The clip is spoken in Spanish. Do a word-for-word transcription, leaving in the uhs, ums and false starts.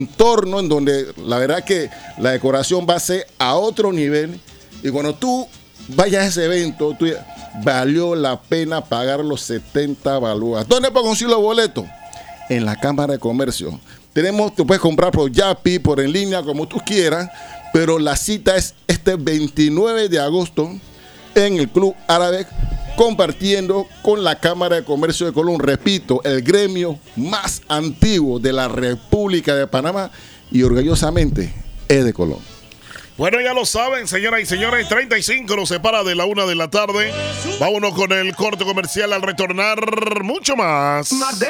entorno en donde la verdad que la decoración va a ser a otro nivel. Y cuando tú vayas a ese evento, tú, valió la pena pagar los setenta balúas. ¿Dónde puedo conseguir los boletos? En la Cámara de Comercio. Tenemos, tú puedes comprar por Yapi, por en línea, como tú quieras, pero la cita es este veintinueve de agosto en el Club Árabe, compartiendo con la Cámara de Comercio de Colón. Repito, el gremio más antiguo de la República de Panamá y orgullosamente es de Colón. Bueno, ya lo saben, señoras y señores, treinta y cinco nos separa de la una de la tarde. Vámonos con el corte comercial al retornar mucho más.